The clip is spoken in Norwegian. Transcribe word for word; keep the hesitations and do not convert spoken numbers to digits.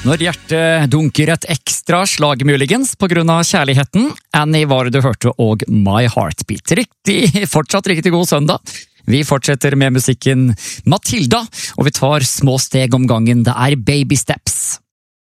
Når hjertet dunker et ekstra slag muligens på grunn av kjærligheten, Annie var det du hørte og My Heartbeat. Riktig, fortsatt riktig god søndag. Vi fortsetter med musikken Matilda, og vi tar små steg om gangen. Det er Baby Steps.